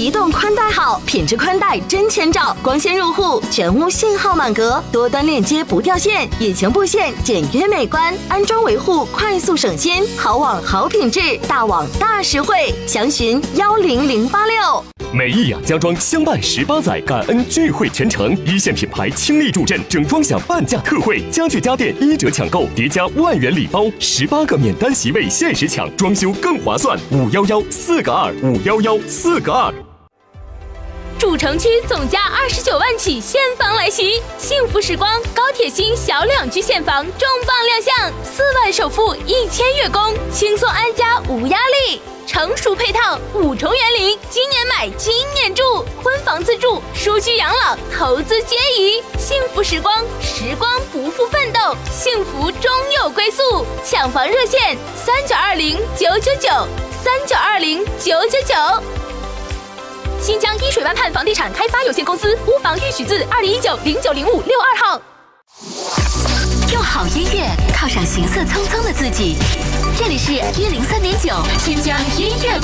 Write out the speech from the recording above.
移动宽带好，品质宽带真千兆，光纤入户，全屋信号满格，多端链接不掉线，引擎布线简约美观，安装维护快速省心，好网好品质，大网大实惠，详询10086。 美意雅家装相伴18载，感恩聚会全程，一线品牌倾力助阵，整装享半价特惠，家具家电1折抢购，叠加万元礼包，18个免单席位限时抢，装修更划算，511-4个2，511-4个2。 主城区总价29万起现房来袭，幸福时光高铁新小2居现房重磅亮相，4万首付1000月供，轻松安家无压力。成熟配套5重园林，今年买今年住，婚房自住，舒居养老，投资皆宜。幸福时光，时光不负奋斗，幸福终有归宿。抢房热线3920-999，3920-999。新疆依水湾畔房地产开发有限公司，屋房预许字2019-0905-62号。 用好音乐犒赏行色匆匆的自己，这里是103.9新疆音乐